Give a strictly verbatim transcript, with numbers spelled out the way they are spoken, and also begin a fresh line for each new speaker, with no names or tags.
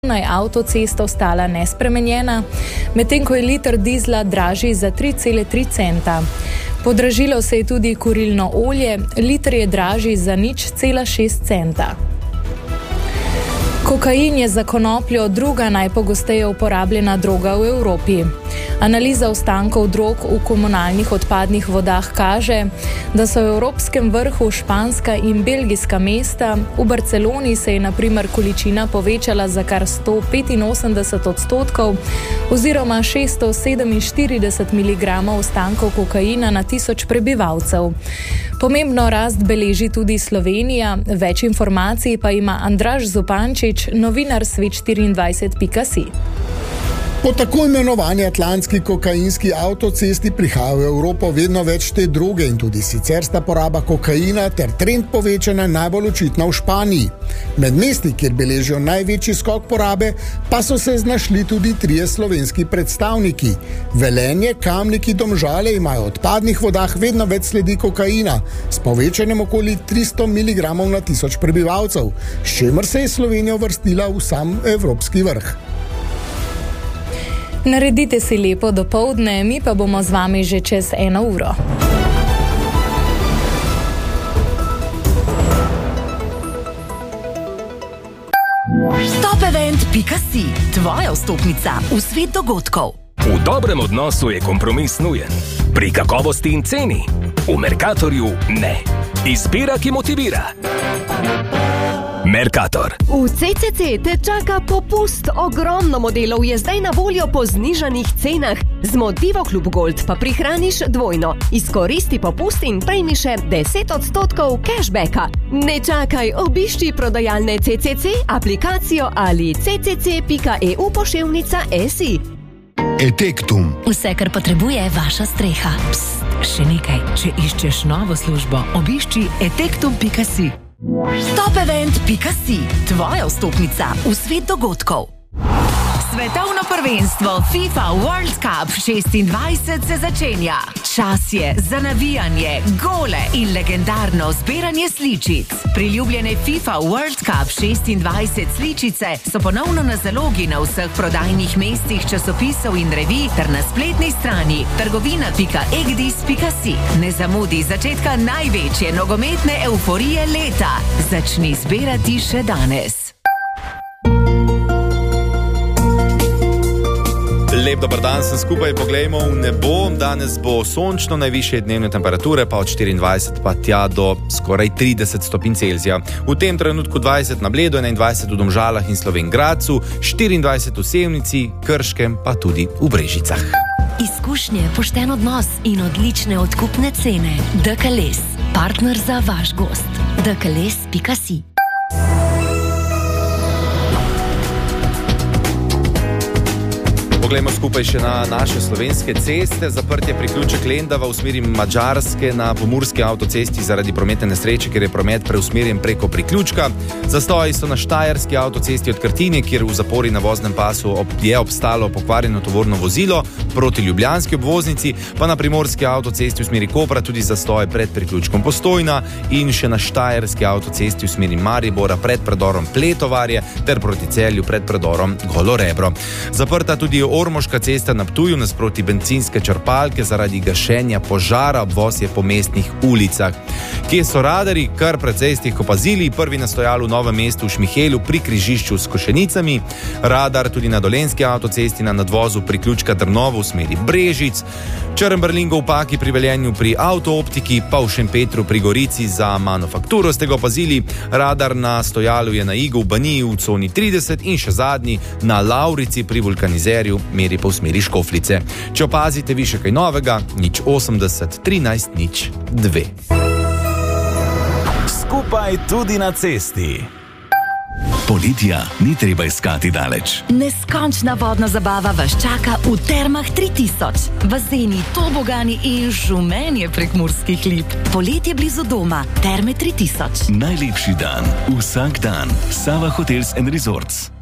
naj avtocesta ostala nespremenjena, medtem ko je liter dizla dražji za tri cele tri centa. Podražilo se je tudi kurilno olje, liter je dražji za nič cela šest centa. Kokain je za konopljo druga najpogosteje uporabljena droga v Evropi. Analiza ostankov drog v komunalnih odpadnih vodah kaže, da so v evropskem vrhu španska in belgijska mesta. V Barceloni se je na primer količina povečala za kar sto petinosemdeset odstotkov oziroma šeststo sedeminštirideset miligramov ostankov kokaina na tisoč prebivalcev. Pomembno rast beleži tudi Slovenija, več informacij pa ima Andraž Zupančič, novinar svet štiriindvajset pika si.
Po tako imenovani atlantski kokainski avtocesti prihaja v Evropo vedno več te droge in tudi sicer sta poraba kokaina ter trend povečanja najbolj očitna v Španiji. Med mesti, kjer beležijo največji skok porabe, pa so se znašli tudi trije slovenski predstavniki. Velenje, Kamnik in Domžale imajo v odpadnih vodah vedno več sledi kokaina, s povečanjem okoli tristo miligramov na tisoč prebivalcev, s čimer se je Slovenija uvrstila v sam evropski vrh.
Naredite si lepo dopoldne, mi pa bomo z vami že čez eno uro.
Stopevent pika si, tvoja vstopnica v svet dogodkov.
V dobrem odnosu je kompromis nujen. Pri kakovosti in ceni. V Mercatorju ne. Izbira, ki motivira. Mercator.
V C C C te čaka popust. Ogromno modelov je zdaj na voljo po znižanih cenah. Z Motivo Klub Gold pa prihraniš dvojno. Izkoristi popust in prejmi še deset odstotkov cashbacka. Ne čakaj, obišči prodajalne C C C, aplikacijo ali c c c pika e u poševnica si.
Etektum.
Vse, kar potrebuje vaša streha.
Psst, še nekaj. Če iščeš novo službo, obišči etektum pika si.
Stopevent pika si, tvoja vstopnica v svet dogodkov. Svetovno prvenstvo FIFA World Cup šestindvajset se začenja. Čas je za navijanje, gole in legendarno zbiranje sličic. Priljubljene FIFA World Cup šestindvajset sličice so ponovno na zalogi na vseh prodajnih mestih časopisov in revij ter na spletni strani trgovina pika egdis pika si. Ne zamudi začetka največje nogometne evforije leta. Začni zbirati še danes.
Lep dober dan, sem skupaj, poglejmo v nebo. Danes bo sončno, najvišje dnevne temperature pa od štiriindvajset pa tja do skoraj trideset stopinj Celzija. V tem trenutku dvajset na Bledu, enaindvajset v Domžalah in Slovenj Gradcu, štiriindvajset v Sevnici, Krškem pa tudi v Brežicah.
Izkušnje, pošten odnos in odlične odkupne cene. Dekales, partner za vaš gost. dekales pika si.
Poglejmo skupaj še na naše slovenske ceste. Zaprtje priključek Lendava v smeri Madžarske na pomurski avtocesti zaradi prometne nesreče, kjer je promet preusmerjen preko priključka. Zastoji so na štajerski avtocesti od Krtine, kjer v zapori na voznem pasu je obstalo pokvarjeno tovorno vozilo, proti ljubljanski obvoznici, pa na primorski avtocesti v smeri Kopra tudi zastoj pred priključkom Postojna in še na štajerski avtocesti v smeri Maribora pred predorom Pletovarje ter proti Celju pred predorom Golo Rebro. Zaprta tudi Ormoška cesta na Ptuju nasproti bencinske črpalke zaradi gašenja požara, obvoz je po mestnih ulicah. Kje so radarji? Kar precej ste jih opazili. Prvi na stojalu v Novem mestu v Šmihelju pri križišču s Košenicami. Radar tudi na Dolenjski avtocesti na nadvozu priključka Drnovo v smeri Brežic. Črnberlingo v Paki pri Velenju pri avtooptiki, pa v Šempetru pri Gorici za manufakturo ste ga opazili. Radar na stojalu je na Igu v Baniji v coni trideset in še zadnji na Lavrici pri vulkanizerju meri pa v smeri Škoflice. Če opazite vi še kaj novega, nič osemdeset trinajst nič dve.
Skupaj tudi na cesti. Politja ni treba iskati daleč.
Neskončna vodna zabava vas čaka v Termah tri tisoč. Bazeni, tobogani in žumenje prekmurskih lip. Poletje blizu doma. Terme tri tisoč.
Najlepši dan. Vsak dan. Sava Hotels and Resorts.